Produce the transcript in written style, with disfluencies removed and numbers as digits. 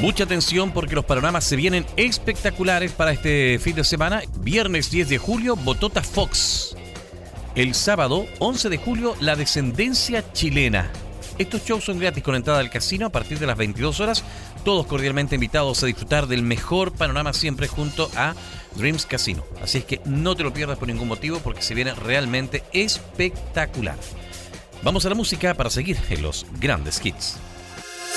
Mucha atención porque los panoramas se vienen espectaculares para este fin de semana. Viernes 10 de julio, Botota Fox. El sábado 11 de julio, La Descendencia Chilena. Estos shows son gratis con entrada al casino a partir de las 22 horas. Todos cordialmente invitados a disfrutar del mejor panorama siempre junto a Dreams Casino. Así es que no te lo pierdas por ningún motivo porque se viene realmente espectacular. Vamos a la música para seguir en los grandes hits.